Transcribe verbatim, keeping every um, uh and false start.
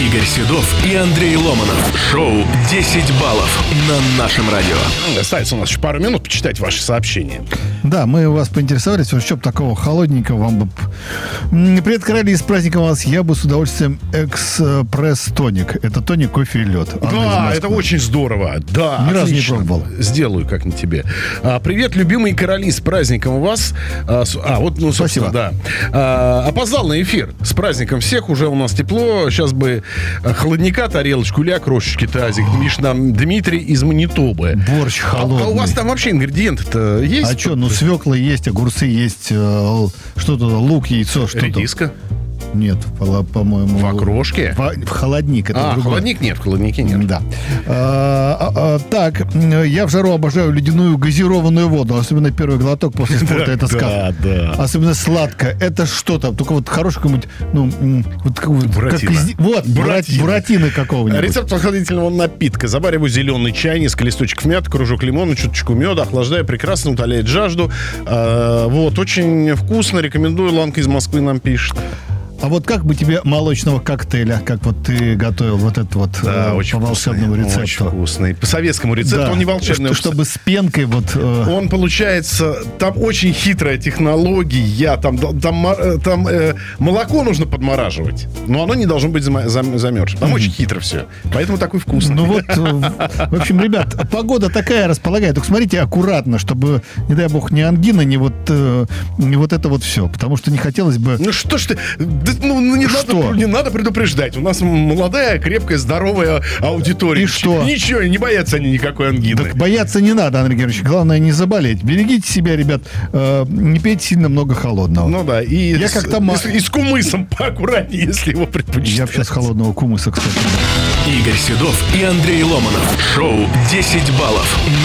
Игорь Седов и Андрей Ломанов. Шоу десять баллов на нашем радио. Остается у нас еще пару минут почитать ваши сообщения. Да, мы у вас поинтересовались, что бы такого холодненького вам бы... Привет, короли, с праздником вас. Я бы с удовольствием экспресс-тоник. Это тоник, кофе и лед. Да, это очень здорово. Да, Ни разу не отлично. пробовал. Сделаю как-нибудь тебе. А, привет, любимые короли, с праздником вас. А, с- а, вот, ну, собственно, Спасибо. да. А, опоздал на эфир. С праздником всех. Уже у нас тепло. Сейчас бы а, холодника, тарелочку или окрошечки тазик. Пишет нам Дмитрий из Манитобы. Борщ А, холодный. а у вас там вообще ингредиенты-то есть? А что, ну свекла есть, огурцы есть, э, что-то, лук, яйцо, что-то. Редиска? Нет, по- по-моему... В окрошке? В, в холодник. Это А, другое. холодник нет, в холоднике нет. Да. А, а, а, так, м, я в жару обожаю ледяную газированную воду, особенно первый глоток после спорта, это сказ. Да, да. Особенно сладко. Это что там? Только вот хороший какой-нибудь, ну, м, вот какой- как Буратино. из- вот, Буратино. буратино, буратино какого-нибудь. Рецепт прохладительного напитка. Завариваю зеленый чай, несколько листочков мяты, кружок лимона, чуточку меда, охлаждаю, прекрасно утоляет жажду. А, вот, очень вкусно, рекомендую. Ланка из Москвы нам пишет. А вот как бы тебе молочного коктейля, как вот ты готовил вот этот вот Да, э, очень по волшебному вкусный, рецепту? очень вкусный. По советскому рецепту, Да, он не волшебный. что- чтобы с пенкой вот... э, Он получается, там очень хитрая технология, там, там, мо- там э, молоко нужно подмораживать, но оно не должно быть зам- зам- замерзшим. Там очень хитро все, поэтому такой вкусный. Ну вот, э, в общем, ребят, погода такая располагает. Только смотрите аккуратно, чтобы, не дай бог, не ангина, не вот, э, не вот это вот все. Потому что не хотелось бы... Ну что ж ты, да, ну, ну, не, Что? надо, не надо предупреждать. У нас молодая, крепкая, здоровая аудитория. И что? Ничего, не боятся они никакой ангины. Так бояться не надо, Андрей Георгиевич. Главное не заболеть. Берегите себя, ребят. Э, не пейте сильно много холодного. Ну да, и, Я с, как-то ма- и с- и с кумысом поаккуратнее, если его предпочитаете. Я вообще с холодного кумыса, кстати. Игорь Седов и Андрей Ломанов. Шоу десять баллов